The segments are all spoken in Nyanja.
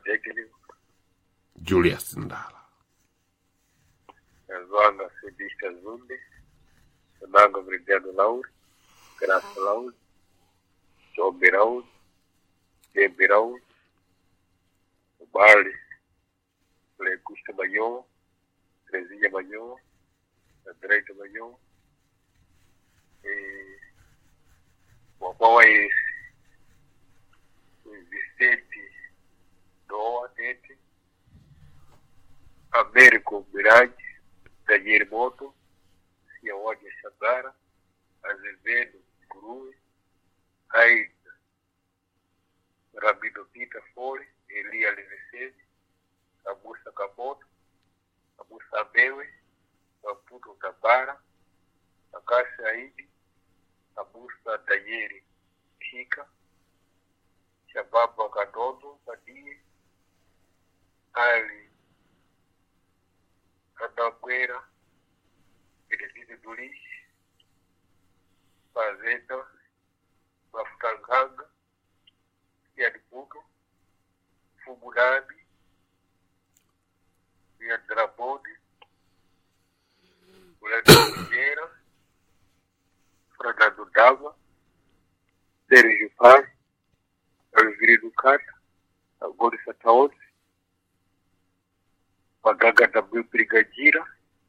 Tekeli, Julius Ndala. Zwanga Sidista Zumbi, Nanga Brigado Lauri, Graça Lauri, Jobi Lauri, Debi Lauri, Bali, Legusta Manhão, Trezinha Manhão, Andreita Manhão, e Wapawai Vicente Doa Tete, Américo Mirage, Daniel Moto, Siawadia Sandara, Azevedo Grue, Aida, Rabino Peter Foley, Elia Levesede, Abusa Kamoto, Abusa Abewe, Maputo Tabara, Akasha Aidi, Abusa Daniel Kika, Shababa Kadodo, Badie, Ali Cadagueira, Benedito Dulis, Fazenda, Bafutanganga, Yadiputo, Fubulabi, Yadrabode, Ulado Vieira, Fernando Dava, Sérgio Paz, Alvirido Cata, Agora Sataote, Magaga W Brigadira,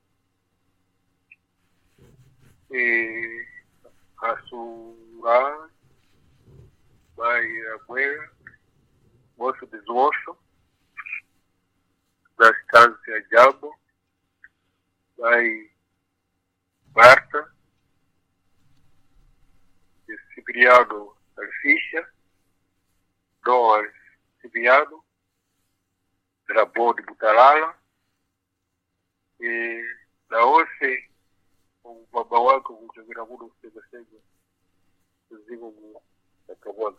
Assura, Bahia Guerra, Moço Desosso, da Estância Jabo, Bahia Marta, Cipriano Alficha, Dom Cipriano, Drabô de Butalala, e na Ose, o baba wako kuchagira muda usega zigo akabona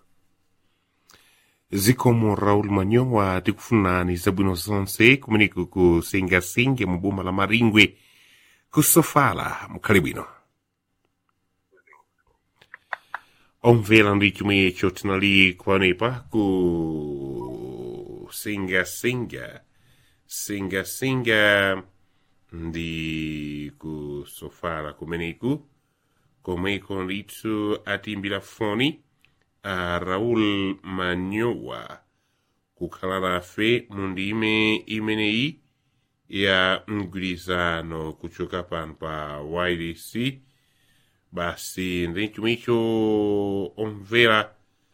Zikomo Raul Manyowa tikufunani zabwino zonse kumeneko ku Sengasenga mu boma la Maringwe ku Sofala mukhale bwino. Omvera ndi chomwe icho tinali kuonepa ku Sengasenga ndi ku Sofala kumeneko komweko ndithu atimbira foni a Raul Manyowa kukhala nafe mu ndime imeneyi ya mgwirizano kuchoka pano pa YDC. Basi ndi chomwecho omvera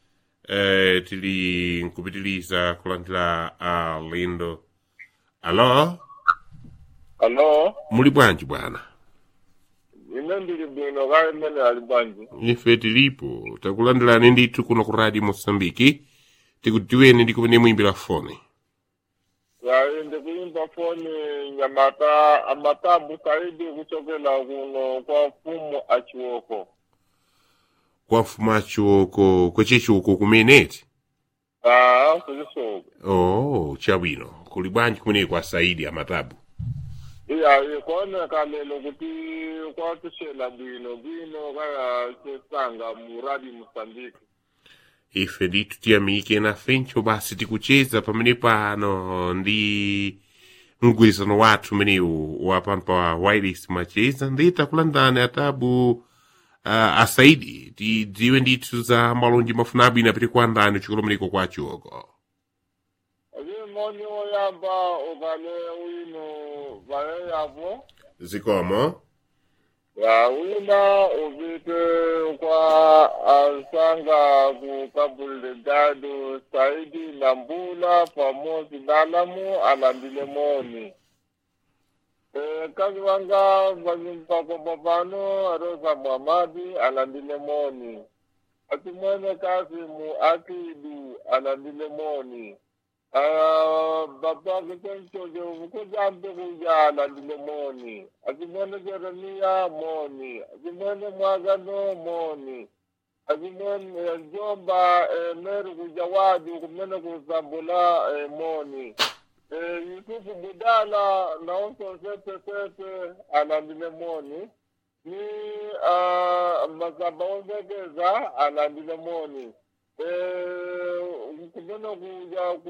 tili nkupitiliza kulandira alendo. Alo? Alo, Muli bwanji bwana? ine ndili bwino kale mene ali bwanji. Ife tilipo takulandirani ndithu kuno ku Radio Mosambiki tikutiweni ndi kumene muimbira foni. Ya inde kuimba foni Nyamata Amatabu Saidi kuchokela kuno kwa Fumu Achiwoko. Kwa mfumu achiwoko kwechechuko kumeneti? Kulisoko. Oh, chabwino kuli bwanji kumene kwa Saidi Amatabu. Iya ikone kalelo kuti kwa tushela bwino kaya sesanga muradi Mosambiki. Ife ndithu tiyamike nafencho basi tikucheza pamene pano ndi mgwirizano wathu umenewu wapano pa wireless macheza ndita kulandani Atabu Asaidi tidziwe ndithu za malonji mafunabu inapite kwa ndani chikolo mliko kwa chiwoko. Moni oyamba ukale wino vale yapo. Zikomo? Ya wina uvite kwa Ansanga ku Cabo Delgado Saidi Nambula pamoja Dalamu alandile moni. Kazi wanga vanyumpako babano Rosa Muhammadi alandile moni. Atimwene kazi mu Akidu alandile moni. Baba Vicencio kuja kuja alandile moni. Atimwene Jeremia moni. Atimwene Mwagano moni. Atimwene Jomba Meru kujawadi kumene kuzambula moni. Yusufu Budala naonso sete alandile moni. Ni Mazaba Ongegeza alandile moni. Kumene kuja